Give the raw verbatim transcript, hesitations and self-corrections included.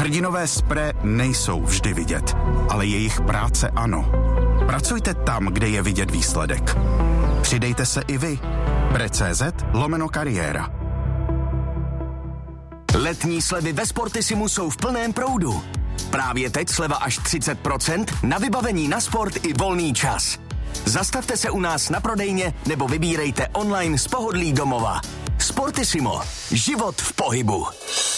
Hrdinové z Pre nejsou vždy vidět, ale jejich práce ano. Pracujte tam, kde je vidět výsledek. Přidejte se i vy. Pre.cz lomeno kariéra. Letní slevy ve Sportisimu jsou v plném proudu. Právě teď sleva až třicet procent na vybavení na sport i volný čas. Zastavte se u nás na prodejně nebo vybírejte online z pohodlí domova. Sportissimo. Život v pohybu.